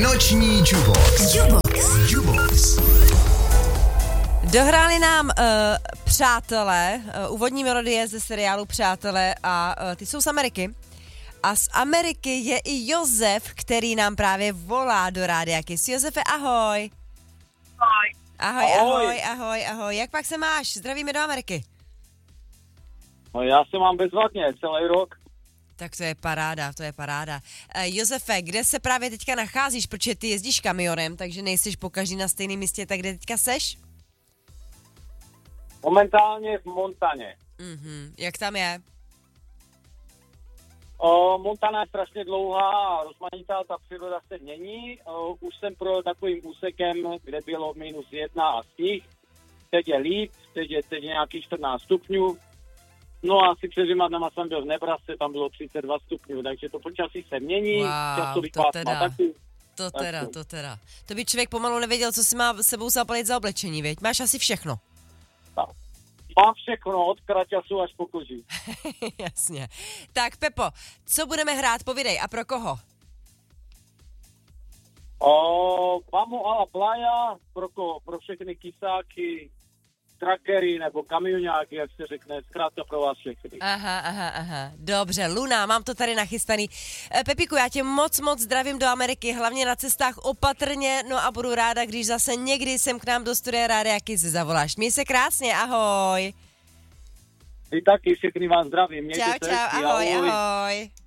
Noční Jubox. Dohráli nám Přátelé, úvodní melodie ze seriálu Přátelé a ty jsou z Ameriky. A z Ameriky je i Josef, který nám právě volá do Rádia Kiss. Josefe, ahoj. Ahoj. Jak pak se máš? Zdravíme do Ameriky. No já se mám bezvadně celý rok. Tak to je paráda. Josefe, kde se právě teďka nacházíš, protože ty jezdíš kamionem, takže nejsiš pokaždý na stejném místě, tak kde teďka seš? Momentálně v Montaně. Jak tam je? Montana je strašně dlouhá a rozmanitá, ta příroda se mění. Už jsem pro takovým úsekem, kde bylo -1 a sníh. Teď je líp, teď je nějakých 14 stupňů. No a asi před 2 dnama jsem byl v Nebrasce, tam bylo 32 stupňů, takže to počasí se mění. Wow, to teda. To by člověk pomalu nevěděl, co si má sebou zapalit za oblečení, viď? Máš asi všechno. Tak. Mám všechno, od kraťasu až po koži. Jasně. Tak Pepo, co budeme hrát, povídej, a pro koho? Vamos a la playa, pro všechny kysáky, trackery nebo kamioňáky, jak se řekne, zkrátka pro vás všechny. Aha. Dobře, Luna, mám to tady nachystaný. Pepiku, já tě moc zdravím do Ameriky, hlavně na cestách opatrně, no a budu ráda, když zase někdy sem k nám do studia Rádia Kiss zavoláš. Měj se krásně, ahoj. Vy taky, všechny vás zdravím. Mějte se Čau, ahoj.